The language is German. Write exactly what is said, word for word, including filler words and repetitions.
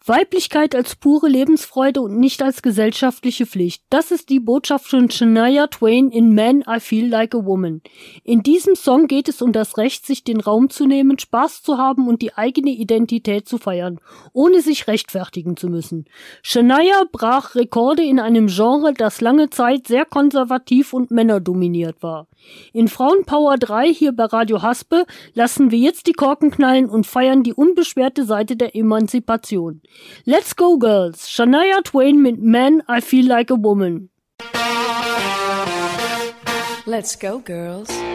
Weiblichkeit als pure Lebensfreude und nicht als gesellschaftliche Pflicht. Das ist die Botschaft von Shania Twain in Man, I Feel Like a Woman. In diesem Song geht es um das Recht, sich den Raum zu nehmen, Spaß zu haben und die eigene Identität zu feiern, ohne sich rechtfertigen zu müssen. Shania brach Rekorde in einem Genre, das lange Zeit sehr konservativ und männerdominiert war. In Frauenpower drei hier bei Radio Haspe lassen wir jetzt die Korken knallen und feiern die unbeschwerte Seite der Emanzipation. Let's go, Girls! Shania Twain mit Man, I Feel Like a Woman. Let's go, girls.